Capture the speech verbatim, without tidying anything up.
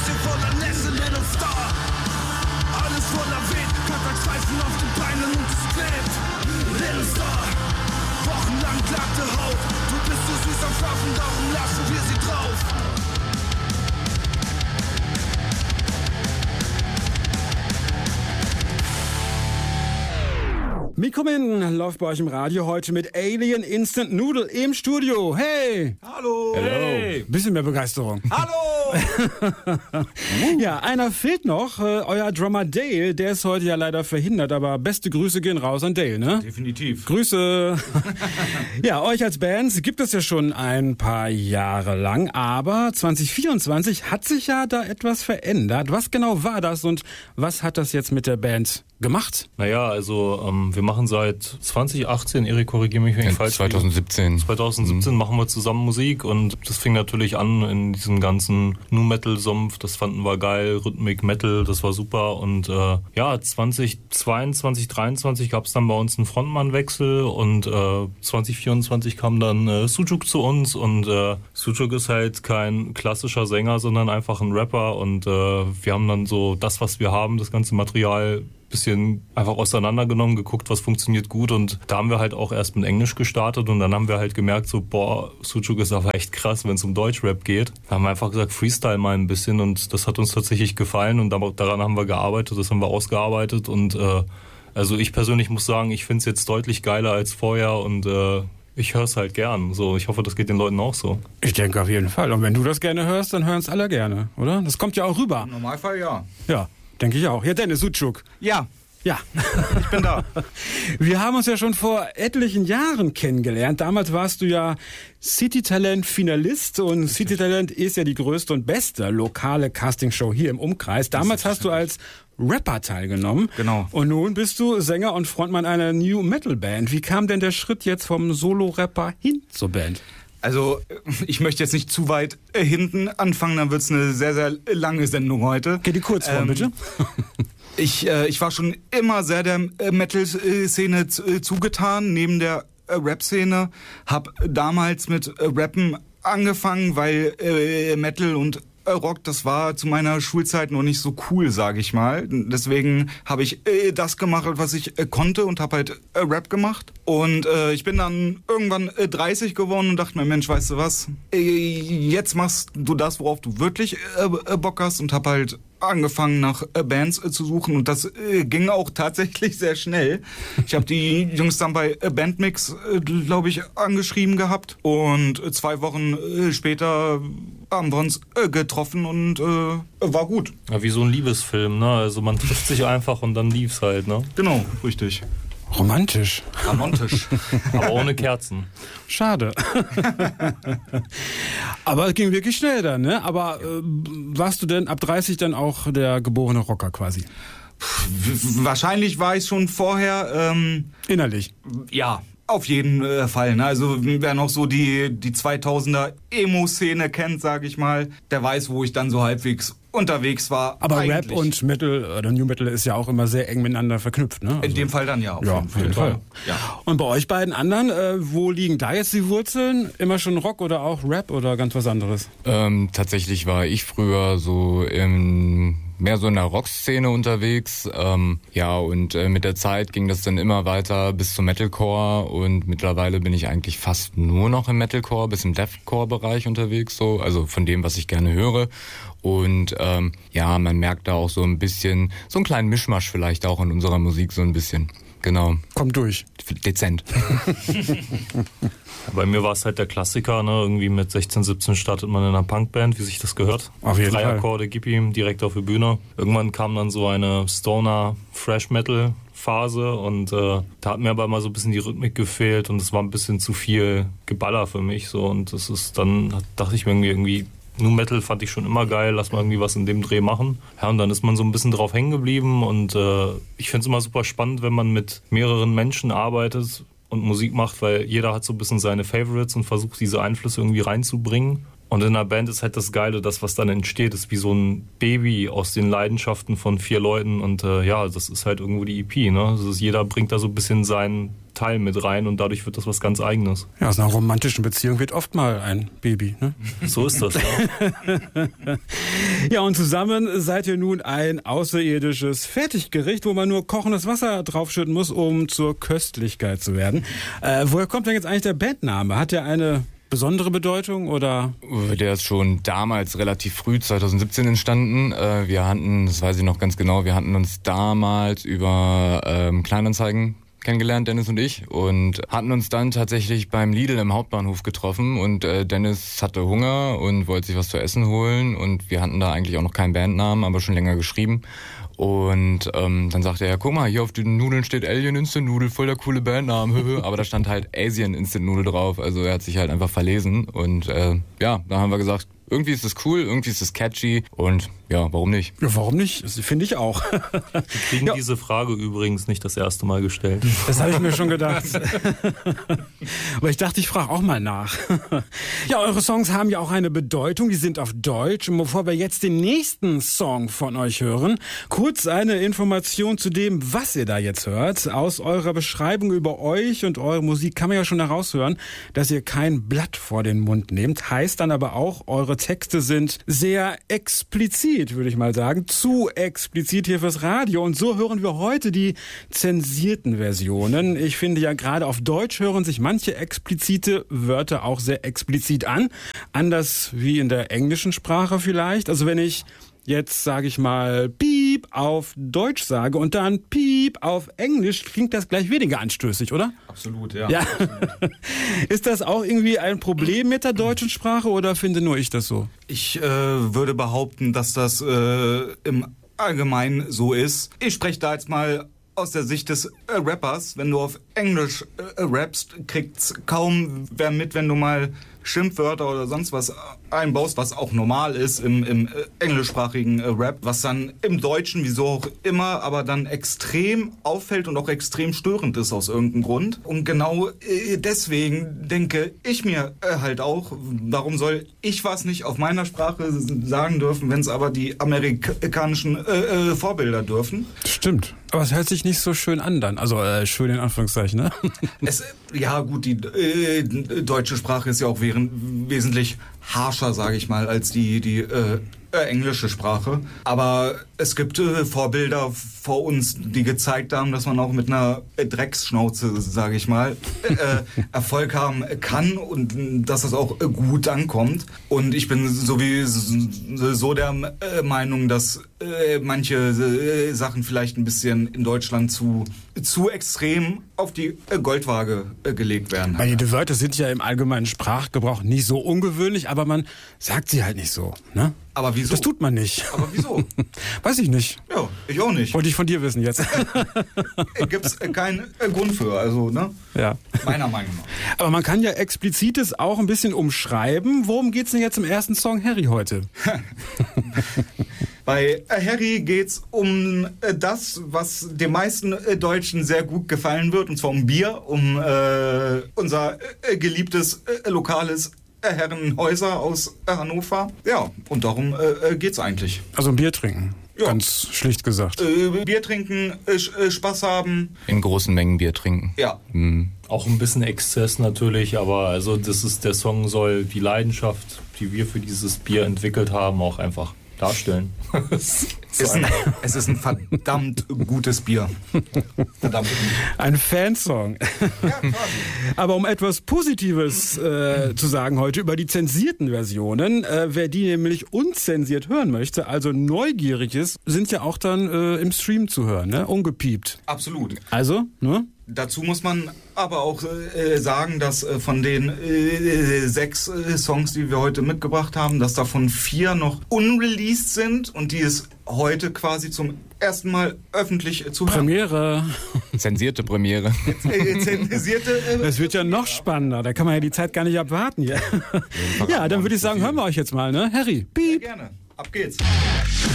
bisschen voller Nässe, Little Star. Alles voller Wind, Katarzweifeln auf den Beinen und es klebt. Little Star, wochenlang glatte Haut. Du bist so süß am Pfaffen, darum lassen wir sie drauf. Willkommen, läuft bei euch im Radio heute mit Alien Instant Noodle im Studio. Hey! Hallo! Hey! Bisschen mehr Begeisterung. Hallo! Ja, einer fehlt noch, äh, euer Drummer Dale, der ist heute ja leider verhindert, aber beste Grüße gehen raus an Dale, ne? Definitiv. Grüße! Ja, euch als Band gibt es ja schon ein paar Jahre lang, aber zwanzig vierundzwanzig hat sich ja da etwas verändert. Was genau war das und was hat das jetzt mit der Band gemacht? Naja, also ähm, wir machen seit zwanzig achtzehn, Erik, korrigiere mich, wenn ich falsch bin. zwanzig siebzehn. zwanzig siebzehn mhm. machen wir zusammen Musik und das fing natürlich an in diesem ganzen Nu-Metal-Sumpf. Das fanden wir geil, Rhythmic Metal, das war super. Und äh, ja, zwanzig zweiundzwanzig, dreiundzwanzig gab es dann bei uns einen Frontmannwechsel und äh, zwanzig vierundzwanzig kam dann äh, Sujuk zu uns und äh, Sujuk ist halt kein klassischer Sänger, sondern einfach ein Rapper und äh, wir haben dann so das, was wir haben, das ganze Material bisschen einfach auseinandergenommen, geguckt, was funktioniert gut und da haben wir halt auch erst mit Englisch gestartet und dann haben wir halt gemerkt, so boah, Sujuk ist aber echt krass, wenn es um Deutschrap geht. Da haben wir einfach gesagt, Freestyle mal ein bisschen und das hat uns tatsächlich gefallen und daran haben wir gearbeitet, das haben wir ausgearbeitet und äh, also ich persönlich muss sagen, ich finde es jetzt deutlich geiler als vorher und äh, ich höre es halt gern. So, ich hoffe, das geht den Leuten auch so. Ich denke auf jeden Fall. Und wenn du das gerne hörst, dann hören es alle gerne, oder? Das kommt ja auch rüber. Im Normalfall ja. Ja. Denke ich auch. Ja, Dennis Sujuk. Ja. Ja. Ich bin da. Wir haben uns ja schon vor etlichen Jahren kennengelernt. Damals warst du ja City-Talent-Finalist und City-Talent ist ja die größte und beste lokale Castingshow hier im Umkreis. Damals hast du als Rapper teilgenommen. Genau. Und nun bist du Sänger und Frontmann einer New-Metal-Band. Wie kam denn der Schritt jetzt vom Solo-Rapper hin zur Band? Also, ich möchte jetzt nicht zu weit äh, hinten anfangen, dann wird es eine sehr, sehr lange Sendung heute. Geht die Kurzform, ähm, bitte? ich, äh, ich war schon immer sehr der äh, Metal-Szene äh, zugetan, neben der äh, Rap-Szene. Hab damals mit äh, Rappen angefangen, weil äh, Metal und Rock, das war zu meiner Schulzeit noch nicht so cool, sage ich mal. Deswegen habe ich äh, das gemacht, was ich äh, konnte und habe halt äh, Rap gemacht. Und äh, ich bin dann irgendwann äh, dreißig geworden und dachte mir, Mensch, weißt du was, äh, jetzt machst du das, worauf du wirklich äh, Bock hast und habe halt angefangen nach äh, Bands äh, zu suchen und das äh, ging auch tatsächlich sehr schnell. Ich habe die Jungs dann bei äh, Bandmix, äh, glaube ich, angeschrieben gehabt und äh, zwei Wochen äh, später haben wir uns äh, getroffen und äh, war gut. Ja, wie so ein Liebesfilm, ne? Also man trifft sich einfach und dann lief's halt, ne? Genau, richtig. Romantisch. Romantisch. Aber ohne Kerzen. Schade. Aber es ging wirklich schnell dann, ne? Aber äh, warst du denn ab dreißig dann auch der geborene Rocker quasi? Wahrscheinlich war ich schon vorher. Ähm, Innerlich? Ja. Auf jeden äh, Fall. Ne? Also wer noch so die, die zweitausender Emo-Szene kennt, sag ich mal, der weiß, wo ich dann so halbwegs unterwegs war. Aber eigentlich. Rap und Metal oder New Metal ist ja auch immer sehr eng miteinander verknüpft, ne? Also in dem Fall dann ja. Auf ja, jeden auf jeden Fall. Fall. Ja. Und bei euch beiden anderen, äh, wo liegen da jetzt die Wurzeln? Immer schon Rock oder auch Rap oder ganz was anderes? Ähm, tatsächlich war ich früher so im mehr so in der Rockszene unterwegs. Ähm, ja, und äh, mit der Zeit ging das dann immer weiter bis zum Metalcore und mittlerweile bin ich eigentlich fast nur noch im Metalcore, bis im Deathcore-Bereich unterwegs, so, also von dem, was ich gerne höre. Und ähm, ja, man merkt da auch so ein bisschen, so einen kleinen Mischmasch vielleicht auch in unserer Musik so ein bisschen. Genau. Kommt durch. Dezent. Bei mir war es halt der Klassiker, ne? Irgendwie mit sechzehn, siebzehn startet man in einer Punkband, wie sich das gehört. Auf jeden Drei Fall. Akkorde, gib ihm, direkt auf die Bühne. Irgendwann kam dann so eine Stoner Fresh Metal Phase und äh, da hat mir aber immer so ein bisschen die Rhythmik gefehlt und es war ein bisschen zu viel Geballer für mich so und das ist dann, dachte ich mir irgendwie, irgendwie Nu Metal fand ich schon immer geil, lass mal irgendwie was in dem Dreh machen. Ja, und dann ist man so ein bisschen drauf hängen geblieben und äh, ich finde es immer super spannend, wenn man mit mehreren Menschen arbeitet und Musik macht, weil jeder hat so ein bisschen seine Favorites und versucht, diese Einflüsse irgendwie reinzubringen. Und in einer Band ist halt das Geile, das, was dann entsteht, ist wie so ein Baby aus den Leidenschaften von vier Leuten und äh, ja, das ist halt irgendwo die E P, ne? Das ist, jeder bringt da so ein bisschen sein Teil mit rein und dadurch wird das was ganz Eigenes. Ja, aus einer romantischen Beziehung wird oft mal ein Baby, ne? So ist das, ja. Ja, und zusammen seid ihr nun ein außerirdisches Fertiggericht, wo man nur kochendes Wasser draufschütten muss, um zur Köstlichkeit zu werden. Äh, woher kommt denn jetzt eigentlich der Bandname? Hat der eine besondere Bedeutung oder? Der ist schon damals relativ früh, zwanzig siebzehn entstanden. Wir hatten, das weiß ich noch ganz genau, wir hatten uns damals über ähm, Kleinanzeigen kennengelernt, Dennis und ich, und hatten uns dann tatsächlich beim Lidl im Hauptbahnhof getroffen und äh, Dennis hatte Hunger und wollte sich was zu essen holen und wir hatten da eigentlich auch noch keinen Bandnamen, aber schon länger geschrieben. Und ähm, dann sagte er, guck mal, hier auf den Nudeln steht Alien Instant Noodle, voll der coole Bandname, aber da stand halt Asian Instant Noodle drauf, also er hat sich halt einfach verlesen und äh, ja, da haben wir gesagt, irgendwie ist das cool, irgendwie ist das catchy und ja, warum nicht? Ja, warum nicht? Das finde ich auch. Wir kriegen ja. diese Frage übrigens nicht das erste Mal gestellt. Das habe ich mir schon gedacht. Aber ich dachte, ich frage auch mal nach. Ja, eure Songs haben ja auch eine Bedeutung, die sind auf Deutsch. Und bevor wir jetzt den nächsten Song von euch hören, kurz eine Information zu dem, was ihr da jetzt hört. Aus eurer Beschreibung über euch und eure Musik kann man ja schon heraushören, dass ihr kein Blatt vor den Mund nehmt. Heißt dann aber auch, eure Texte sind sehr explizit, würde ich mal sagen. Zu explizit hier fürs Radio. Und so hören wir heute die zensierten Versionen. Ich finde ja, gerade auf Deutsch hören sich manche explizite Wörter auch sehr explizit an. Anders wie in der englischen Sprache vielleicht. Also wenn ich jetzt, sage ich mal, Piep auf Deutsch sage und dann Piep auf Englisch, klingt das gleich weniger anstößig, oder? Absolut, ja. ja. Ist das auch irgendwie ein Problem mit der deutschen Sprache oder finde nur ich das so? Ich äh, würde behaupten, dass das äh, im Allgemeinen so ist. Ich spreche da jetzt mal aus der Sicht des äh, Rappers. Wenn du auf Englisch äh, rappst, kriegt's kaum wer mit, wenn du mal Schimpfwörter oder sonst was einbaust, was auch normal ist im, im äh, englischsprachigen äh, Rap, was dann im Deutschen, wieso auch immer, aber dann extrem auffällt und auch extrem störend ist aus irgendeinem Grund. Und genau äh, deswegen denke ich mir äh, halt auch, warum soll ich was nicht auf meiner Sprache sagen dürfen, wenn es aber die amerikanischen äh, äh, Vorbilder dürfen? Stimmt. Aber es hört sich nicht so schön an dann. Also äh, schön in Anführungszeichen, ne? Es, ja gut, die äh, deutsche Sprache ist ja auch während, wesentlich harscher, sage ich mal, als die, die äh, äh, englische Sprache. Aber es gibt äh, Vorbilder vor uns, die gezeigt haben, dass man auch mit einer äh, Drecksschnauze, sage ich mal, äh, Erfolg haben kann und dass das auch äh, gut ankommt. Und ich bin sowieso der äh, Meinung, dass äh, manche äh, Sachen vielleicht ein bisschen in Deutschland zu, zu extrem auf die äh, Goldwaage äh, gelegt werden. Weil die Wörter sind ja im allgemeinen Sprachgebrauch nicht so ungewöhnlich, aber man sagt sie halt nicht so, ne? Aber wieso? Das tut man nicht. Aber wieso? Weiß ich nicht. Ja, ich auch nicht. Wollte ich von dir wissen jetzt. Gibt's keinen Grund für, also, ne? Ja. Meiner Meinung nach. Aber man kann ja Explizites auch ein bisschen umschreiben. Worum geht's denn jetzt im ersten Song Harry heute? Bei Harry geht's um das, was den meisten Deutschen sehr gut gefallen wird, und zwar um Bier, um äh, unser äh, geliebtes äh, lokales Herrenhäuser aus Hannover. Ja, und darum äh, geht's eigentlich. Also ein Bier trinken. Ja. Ganz schlicht gesagt. Äh, Bier trinken, äh, Spaß haben. In großen Mengen Bier trinken. Ja. Mhm. Auch ein bisschen Exzess natürlich, aber also das ist, der Song soll die Leidenschaft, die wir für dieses Bier entwickelt haben, auch einfach darstellen. es, ist ein, es ist ein verdammt gutes Bier. Verdammt. Ein Fansong. Ja, aber um etwas Positives äh, zu sagen heute über die zensierten Versionen, äh, wer die nämlich unzensiert hören möchte, also neugierig ist, sind ja auch dann äh, im Stream zu hören, ne? Ungepiept. Absolut. Also, ne? Dazu muss man aber auch äh, sagen, dass äh, von den äh, sechs äh, Songs, die wir heute mitgebracht haben, dass davon vier noch unreleased sind und die es heute quasi zum ersten Mal öffentlich zu hören. Premiere. Zensierte Premiere. Äh, zensierte. Äh, das wird ja noch spannender. Da kann man ja die Zeit gar nicht abwarten hier. Ja, dann würde ich sagen, hören wir euch jetzt mal, ne? Harry, piep. Sehr gerne. Ab geht's.